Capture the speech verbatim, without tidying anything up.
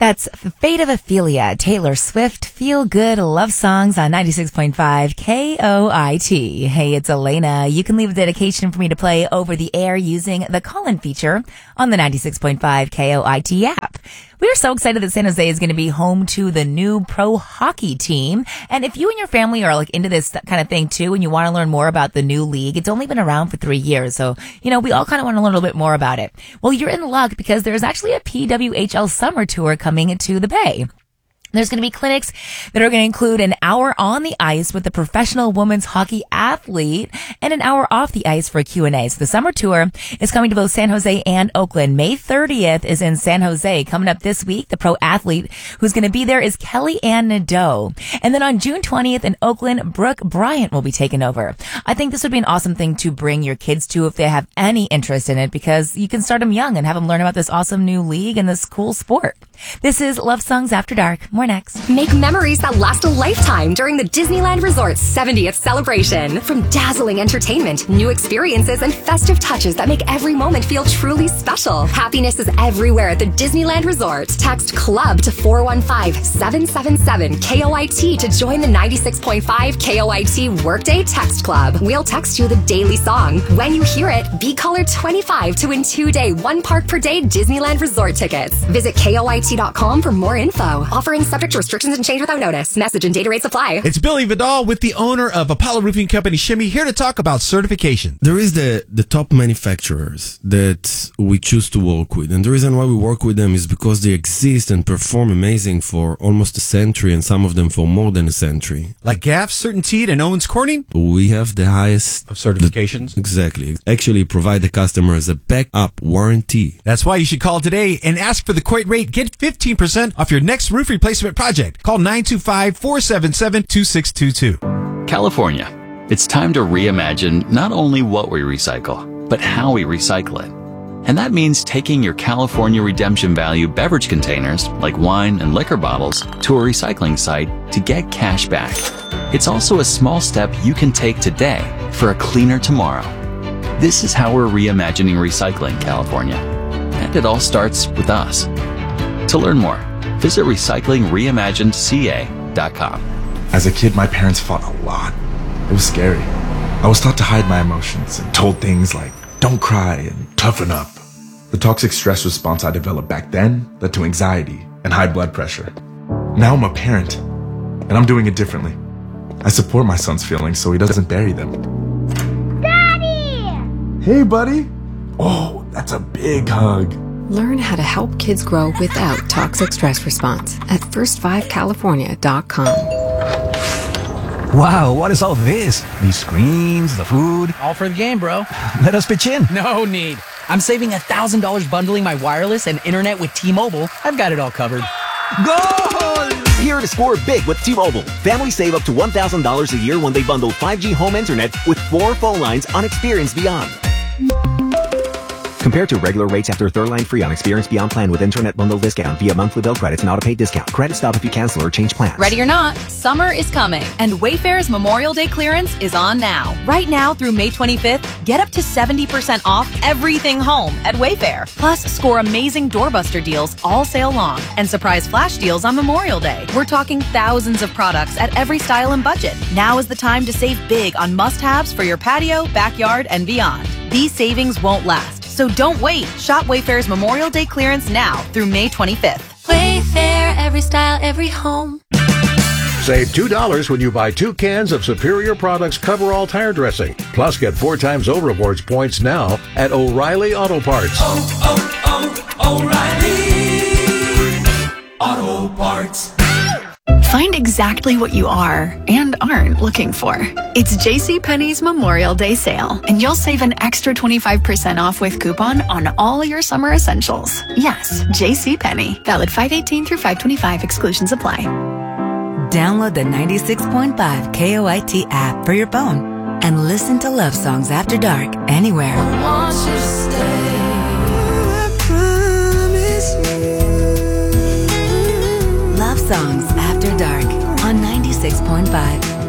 That's Fate of Ophelia, Taylor Swift, Feel Good Love Songs on ninety-six point five K O I T. Hey, it's Elena. You can leave a dedication for me to play over the air using the call-in feature on the ninety-six point five K O I T app. We are so excited that San Jose is going to be home to the new pro hockey team. And if you and your family are like into this kind of thing too, and you want to learn more about the new league, it's only been around for three years. So, you know, we all kind of want to learn a little bit more about it. Well, you're in luck because there's actually a P W H L summer tour coming to the Bay. There's going to be clinics that are going to include an hour on the ice with a professional women's hockey athlete and an hour off the ice for a Q and A. So the summer tour is coming to both San Jose and Oakland. May thirtieth is in San Jose. Coming up this week, the pro athlete who's going to be there is Kelly Ann Nadeau. And then on June twentieth in Oakland, Brooke Bryant will be taking over. I think this would be an awesome thing to bring your kids to if they have any interest in it, because you can start them young and have them learn about this awesome new league and this cool sport. This is Love Songs After Dark. More next. Make memories that last a lifetime during the Disneyland Resort's seventieth celebration. From dazzling entertainment, new experiences, and festive touches that make every moment feel truly special. Happiness is everywhere at the Disneyland Resort. Text CLUB to four one five, seven seven seven, K O I T to join the ninety-six point five K O I T Workday Text Club. We'll text you the daily song. When you hear it, be caller twenty-five to win two-day, one park per day Disneyland Resort tickets. Visit K O I T dot com for more info. Offering subject to restrictions and change without notice. Message and data rates apply. It's Billy Vidal with the owner of Apollo Roofing Company, Shimmy, here to talk about certification. There is the, the top manufacturers that we choose to work with. And the reason why we work with them is because they exist and perform amazing for almost a century, and some of them for more than a century. Like Gaff, CertainTeed, and Owens Corning? We have the highest of certifications. The, exactly. Actually provide the customers a backup warranty. That's why you should call today and ask for the Coit rate. Get fifteen percent off your next roof replacement project. Call nine two five, four seven seven, two six two two. California. It's time to reimagine not only what we recycle, but how we recycle it. And that means taking your California Redemption Value beverage containers, like wine and liquor bottles, to a recycling site to get cash back. It's also a small step you can take today for a cleaner tomorrow. This is how we're reimagining recycling California. And it all starts with us. To learn more, visit recycling reimagined C A dot com. As a kid, my parents fought a lot. It was scary. I was taught to hide my emotions and told things like, don't cry and toughen up. The toxic stress response I developed back then led to anxiety and high blood pressure. Now I'm a parent, and I'm doing it differently. I support my son's feelings so he doesn't bury them. Daddy! Hey, buddy. Oh, that's a big hug. Learn how to help kids grow without toxic stress response at first five california dot com. Wow, what is all this? These screens, the food? All for the game, bro. Let us pitch in. No need. I'm saving one thousand dollars bundling my wireless and internet with T-Mobile. I've got it all covered. Goal! Here to score big with T-Mobile. Families save up to one thousand dollars a year when they bundle five G home internet with four phone lines on Experience Beyond. Compared to regular rates after third line free on Experience Beyond plan with internet bundle discount via monthly bill credits and auto-pay discount. Credit stop if you cancel or change plans. Ready or not, summer is coming, and Wayfair's Memorial Day clearance is on now. Right now through May twenty-fifth, get up to seventy percent off everything home at Wayfair. Plus, score amazing doorbuster deals all sale long and surprise flash deals on Memorial Day. We're talking thousands of products at every style and budget. Now is the time to save big on must-haves for your patio, backyard, and beyond. These savings won't last. So don't wait. Shop Wayfair's Memorial Day clearance now through May twenty-fifth. Wayfair, every style, every home. Save two dollars when you buy two cans of Superior Products Coverall Tire Dressing. Plus, get four times O Rewards points now at O'Reilly Auto Parts. Oh, oh, oh, O'Reilly Auto Parts. Find exactly what you are and aren't looking for. It's JCPenney's Memorial Day sale, and you'll save an extra twenty-five percent off with coupon on all your summer essentials. Yes, JCPenney. Valid five eighteen through five twenty-five. Exclusions apply. Download the ninety-six point five K O I T app for your phone and listen to Love Songs After Dark anywhere. I want you to stay. Love Songs After Dark on ninety-six point five